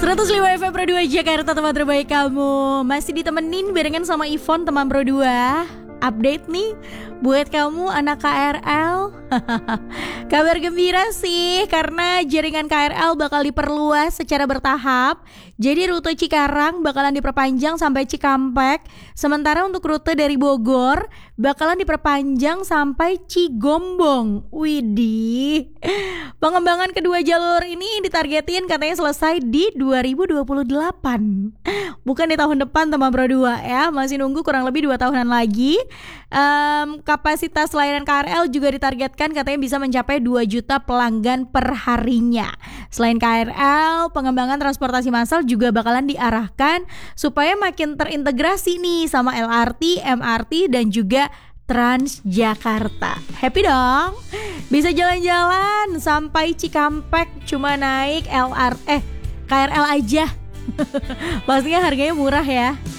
105 FM Pro 2 Jakarta, teman terbaik kamu. Masih ditemenin barengan sama Ivon, teman Pro 2. Update nih buat kamu anak KRL. Kabar gembira sih, karena jaringan KRL bakal diperluas secara bertahap. Jadi rute Cikarang bakalan diperpanjang sampai Cikampek. Sementara untuk rute dari Bogor bakalan diperpanjang sampai Cigombong. Widih. Pengembangan kedua jalur ini ditargetin katanya selesai di 2028. Bukan di tahun depan, teman Pro 2 ya. Masih nunggu kurang lebih 2 tahunan lagi. Kapasitas layanan KRL juga ditargetkan katanya bisa mencapai 2 juta pelanggan per harinya. Selain KRL, pengembangan transportasi massal juga bakalan diarahkan supaya makin terintegrasi nih sama LRT, MRT dan juga Transjakarta. Happy dong? Bisa jalan-jalan sampai Cikampek cuma naik KRL aja. Pastinya harganya murah ya.